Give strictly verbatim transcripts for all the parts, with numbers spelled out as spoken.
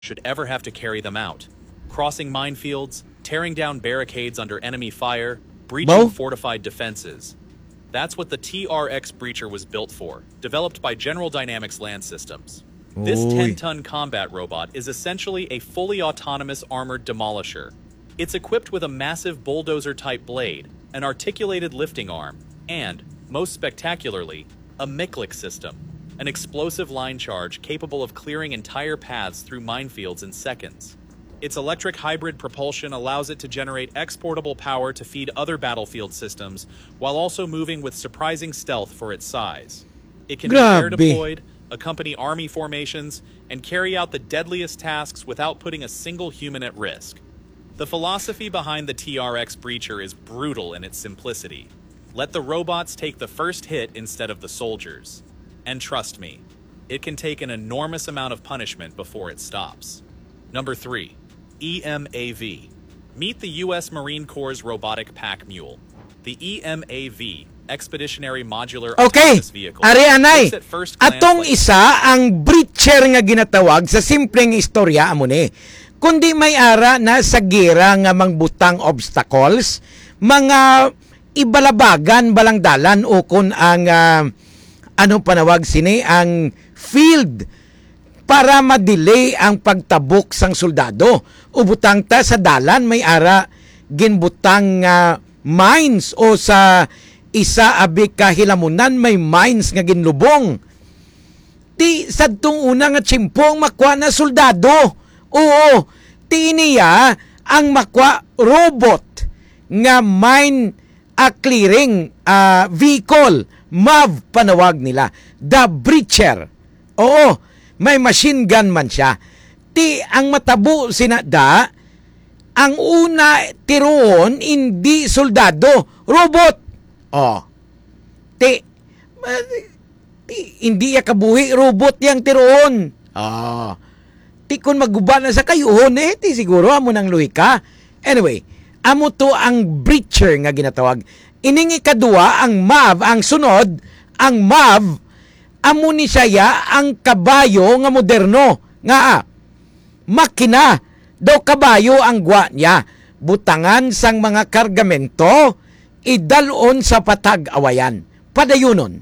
should ever have to carry them out. Crossing minefields, tearing down barricades under enemy fire, breaching Bo? fortified defenses. That's what the T R X Breacher was built for, developed by General Dynamics Land Systems. This Uy. ten-ton combat robot is essentially a fully autonomous armored demolisher. It's equipped with a massive bulldozer-type blade, an articulated lifting arm, and, most spectacularly, a Miklik system, an explosive line charge capable of clearing entire paths through minefields in seconds. Its electric hybrid propulsion allows it to generate exportable power to feed other battlefield systems, while also moving with surprising stealth for its size. It can be air Grabe. deployed, accompany army formations, and carry out the deadliest tasks without putting a single human at risk. The philosophy behind the T R X Breacher is brutal in its simplicity. Let the robots take the first hit instead of the soldiers. And trust me, it can take an enormous amount of punishment before it stops. Number three. E M A V. Meet the U S Marine Corps' robotic pack mule. The E M A V, Expeditionary Modular Okay, Autonomous Vehicle. ari anay. looks at first glance Atong like- isa ang breacher nga ginatawag sa simpleng istorya amo ni. Kundi may ara na sa gira nga mangbutang obstacles, mga ibalabagan balang dalan o kun ang ah, ano panawag sini ang field para ma-delay ang pagtabok sang soldado. Ubutang ta sa dalan may ara ginbutang nga mines o sa isa abi kahilamunan may mines nga ginlubong. Ti sadtong una nga tsimpong makwa na soldado. Oo, ti niya ang makwa robot nga mine a clearing uh, vehicle, M A V panawag nila, the Breacher. Oo, may machine gun man siya. Ti ang matabo sinada, ang una tiroon hindi soldado, robot. Oh. Ti, uh, ti hindi ya kabuhi robot yang tiroon. Ah. Ti kun maguba na sa kayuhon eh, ti siguro amo nang luhi ka. Anyway, amo to ang breacher nga ginatawag. Ining ikadua ang M A V, ang sunod, ang M A V, amo ni saya ang kabayo nga moderno. Nga ah, makina, daw kabayo ang gwa niya. Butangan sang mga kargamento, idalon sa patag-awayan. Padayunon.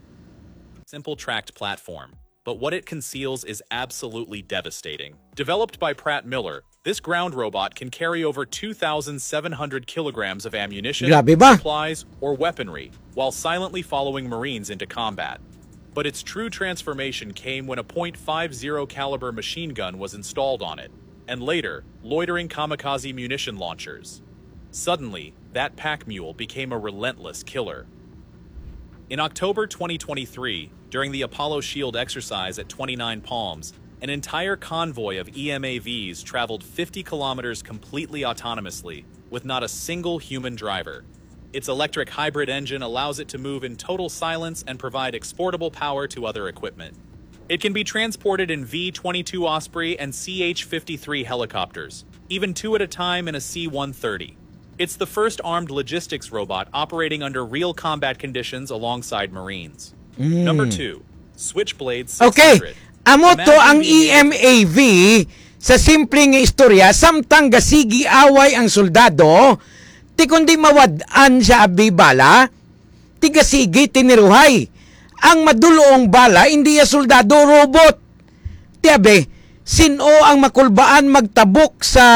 Simple tracked platform, but what it conceals is absolutely devastating. Developed by Pratt Miller, this ground robot can carry over two thousand seven hundred kilograms of ammunition, Grabe ba? supplies, or weaponry, while silently following Marines into combat. But its true transformation came when a point five zero caliber machine gun was installed on it, and later, loitering kamikaze munition launchers. Suddenly, that pack mule became a relentless killer. In October twenty twenty-three, during the Apollo Shield exercise at twenty-nine Palms, an entire convoy of E M A Vs traveled fifty kilometers completely autonomously, with not a single human driver. Its electric hybrid engine allows it to move in total silence and provide exportable power to other equipment. It can be transported in V twenty-two Osprey and C H fifty-three helicopters, even two at a time in a C one thirty. It's the first armed logistics robot operating under real combat conditions alongside Marines. Number two, Switchblade six hundred. Okay, amo to Imagine ang being E M A V sa simpleng istorya, samtang gasigi away ang soldado, ti kundi mawadaan siya abi bala, ti gasigi tiniruhay. Ang madulong bala, hindi ya soldado, robot. Ti abe, sino ang makulbaan magtabok sa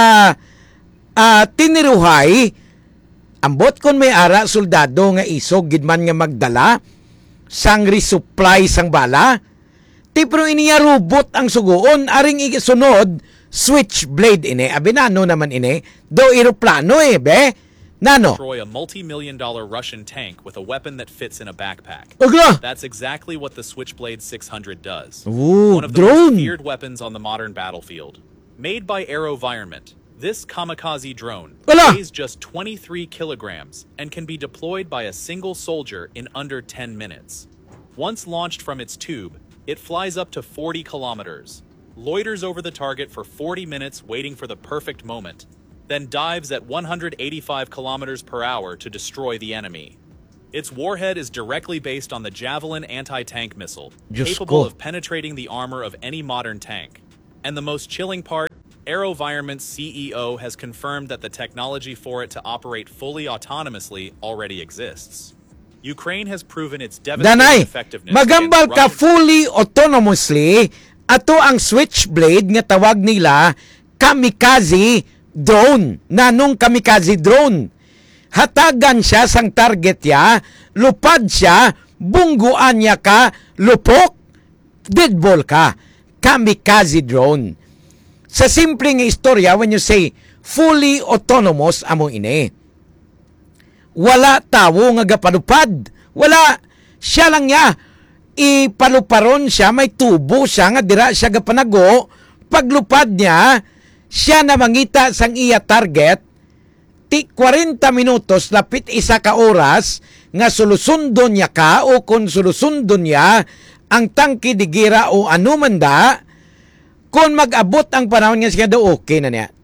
uh, tiniruhay, ambot kon may ara soldado nga isog gidman nga magdala sang resupply sang bala, ti pero iniya robot ang sugoon, aring isunod switchblade ini, abi nano naman ini, do eroplano eh be, nano. Destroy a multi-million dollar Russian tank with a weapon that fits in a backpack. Ugla! That's exactly what the Switchblade six hundred does. Ooh, One of the drone. most feared weapons on the modern battlefield. Made by AeroVironment, this kamikaze drone Wala. weighs just twenty-three kilograms and can be deployed by a single soldier in under ten minutes. Once launched from its tube, it flies up to forty kilometers, loiters over the target for forty minutes waiting for the perfect moment, then dives at one hundred eighty-five kilometers per hour to destroy the enemy. Its warhead is directly based on the Javelin anti-tank missile, Diyos capable ko. of penetrating the armor of any modern tank. And the most chilling part, AeroVironment's C E O has confirmed that the technology for it to operate fully autonomously already exists. Ukraine has proven its devastating Danay, effectiveness. magambal against ka Russian- fully autonomously, ato ang Switchblade nga tawag nila kamikaze drone. Nanong kamikaze drone? Hatagan siya sang target ya, lupad siya, bungguan niya ka, lupok, deadball ka. Kamikaze drone. Sa simpleng istorya, when you say fully autonomous amo ini, wala tawo nga gapadupad. Wala. Siya lang niya. Ipaluparon siya, may tubo siya nga dira siya gapanago. Paglupad niya, siya na mangita sang iya target, ti forty minutos, lapit isa ka oras, nga solusundon niya ka o kung solusundon niya ang tangki di gira o anumanda, kung mag-abot ang panahon nga siya do, okay na niya.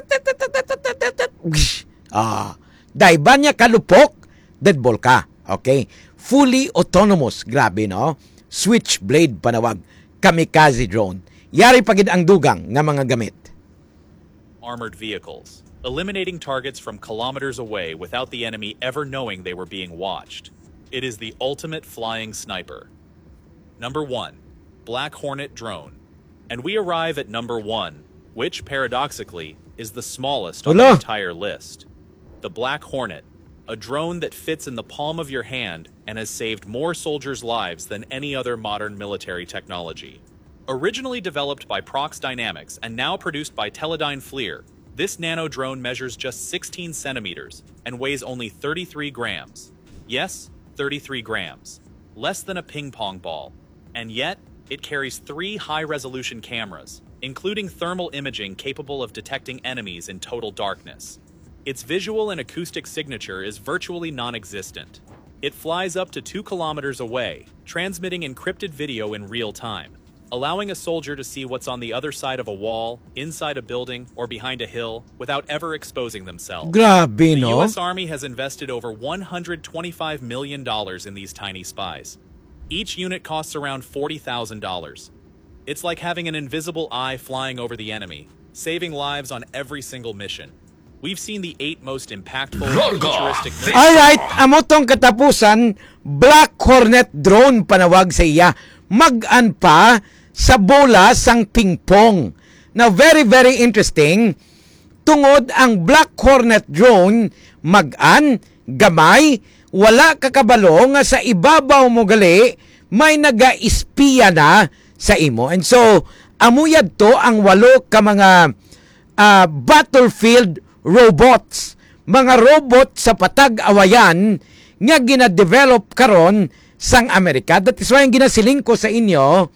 Ah, daiba niya kalupok, deadball ka. Okay? Fully autonomous. Grabe, no? Switchblade panawag. Kamikaze drone. Yari pagid ang dugang nga mga gamit. Armored vehicles, eliminating targets from kilometers away without the enemy ever knowing they were being watched. It is the ultimate flying sniper. Number one, Black Hornet drone. And we arrive at number one, which paradoxically is the smallest on Hello. the entire list. The Black Hornet, a drone that fits in the palm of your hand and has saved more soldiers' lives than any other modern military technology. Originally developed by Prox Dynamics and now produced by Teledyne FLIR, this nano drone measures just sixteen centimeters and weighs only thirty-three grams. Yes, thirty-three grams. Less than a ping pong ball. And yet, it carries three high-resolution cameras, including thermal imaging capable of detecting enemies in total darkness. Its visual and acoustic signature is virtually non-existent. It flies up to two kilometers away, transmitting encrypted video in real time, allowing a soldier to see what's on the other side of a wall, inside a building, or behind a hill without ever exposing themselves. Grabe, The no? U S Army has invested over one hundred twenty-five million dollars in these tiny spies. Each unit costs around forty thousand dollars. It's like having an invisible eye flying over the enemy, saving lives on every single mission. We've seen the eight most impactful, futuristic missiles. Alright, amo tong katapusan, Black Hornet drone panawag sa iya. Mag-an pa sa bola sang pingpong. Now, very, very interesting. Tungod ang Black Hornet drone, mag-an, gamay, wala kakabalo nga sa ibabaw mo gali, may naga-espiya na sa imo. And so, amuyad to ang walo ka mga uh, battlefield robots. Mga robot sa patag-awayan nga gina-develop karon sang Amerika. That is why ang ginasiling ko sa inyo,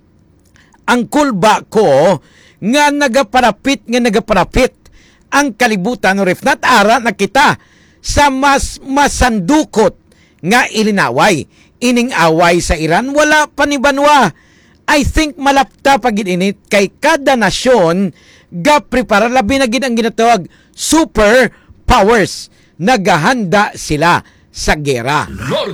ang kulba ko nga nagaparapit, nga nagaparapit ang kalibutan, or if not ara na kita sa mas masandukot nga ilinaway. Ining away sa Iran, wala pa ni Banwa. I think malapta pag init kay kada nasyon ga prepara, labi na gid ang ginatawag super powers. Naghahanda sila sa gera.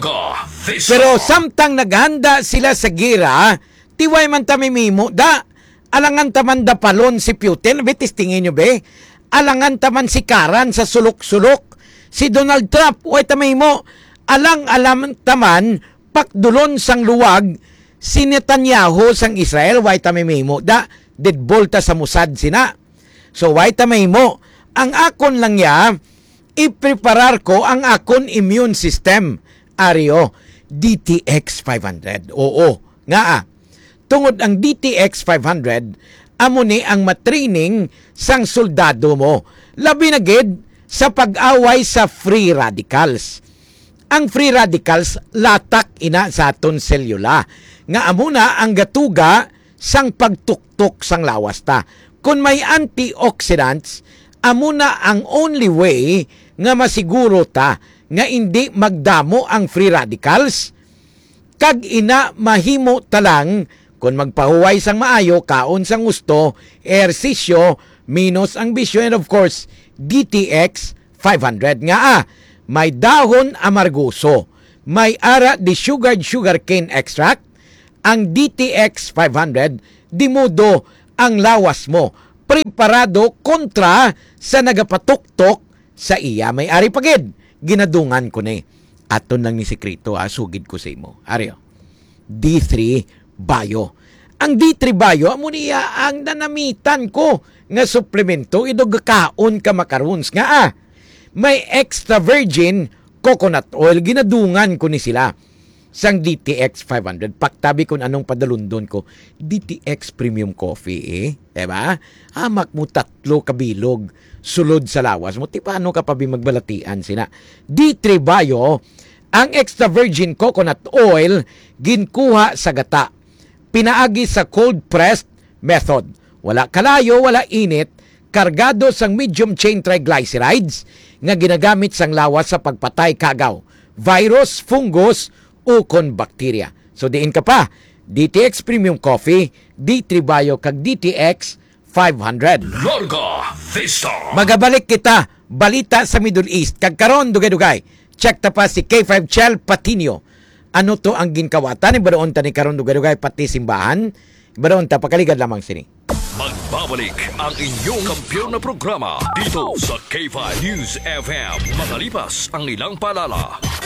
Pero samtang naghanda sila sa gera, tiway man tamimimo da, alangan taman da palon si Putin, betis tingin nyo be, alangan taman si Karan sa sulok-sulok, si Donald Trump, way tamimo, alang-alam taman, pakdulon sang luwag, si Netanyahu sang Israel, way tamimimo da, deadbolta sa Mossad sina. So way tamimo, ang akon lang ya, ipreparar ko ang akon immune system, Ario, D T X five hundred. Oo, nga ah. Tungod ang D T X five hundred, amo ni ang matraining sang soldado mo. Labi na gid sa pag-away sa free radicals. Ang free radicals, latak ina sa aton selula. Nga amo na ang gatuga sang pagtuktok sang lawas ta. Kung may antioxidants, amo na ang only way nga masiguro ta nga hindi magdamo ang free radicals. Kag ina mahimo talang kung magpahuway sang maayo, kaon sang gusto, ehersisyo, minus ang bisyo, and of course, D T X five hundred. Nga ah, may dahon amargoso, may ara di sugared sugarcane extract, ang D T X five hundred, di modo ang lawas mo. Preparado kontra sa nagapatuktok sa iya. May ari pagid. Ginadungan ko ni. Aton lang ni sekreto, ah, sugid ko sa imo. Aryo. D three Bio. Ang D three Bio, amo niya ang nanamitan ko nga suplemento idog kaon ka makarons nga ah. May extra virgin coconut oil, ginadungan ko ni sila sang D T X five hundred. Paktabi kung anong padalundon ko, D T X Premium Coffee eh. Diba? Amak mo tatlo kabilog sulod sa lawas mo. Ti paano ka pa magbalatian sina? D three Bio, ang extra virgin coconut oil, ginkuha sa gata. Pinaagi sa cold pressed method. Wala kalayo, wala init, kargado sang medium chain triglycerides nga ginagamit sang lawas sa pagpatay kagaw, virus, fungus, o kon bakterya. So diin ka pa, D T X Premium Coffee, D three Bio kag D T X five hundred. Larga Vista. Magabalik kita, balita sa Middle East. Kag karon dugay-dugay, check ta pa si K five Chel Patino. Ano to ang ginkawatan? Ibaroon ta ni karon dugay-dugay pati simbahan. Ibaroon ta, pakaligad lamang sini. Magbabalik ang inyong kampiyon na programa dito sa K five News F M. Makalipas ang ilang palala.